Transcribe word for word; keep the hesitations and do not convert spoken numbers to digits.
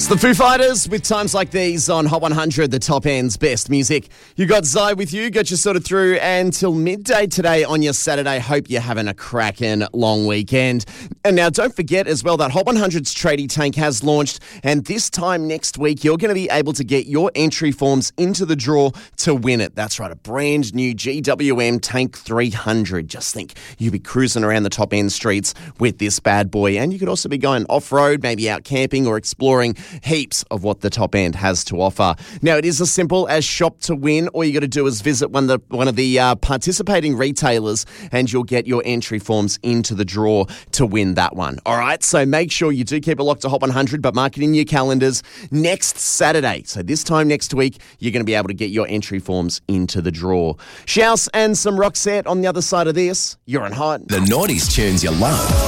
the Foo Fighters with Times Like These on Hot one hundred, the top end's best music. You got Zai with you, got you sort of through until midday today on your Saturday. Hope you're having a cracking long weekend. And now don't forget as well that Hot one hundred's tradie tank has launched, and this time next week you're going to be able to get your entry forms into the draw to win it. That's right, a brand new G W M Tank three hundred. Just think, you'll be cruising around the top end streets with this bad boy, and you could also be going off-road, maybe out camping or exploring heaps of what the top end has to offer. Now, it is as simple as shop to win. All you got to do is visit one of the, one of the uh, participating retailers and you'll get your entry forms into the draw to win that one. All right, so make sure you do keep it locked to Hot one hundred, but mark it in your calendars next Saturday. So this time next week, you're going to be able to get your entry forms into the draw. Shouse and some Roxette on the other side of this. You're on Hot. The noughties tunes you love.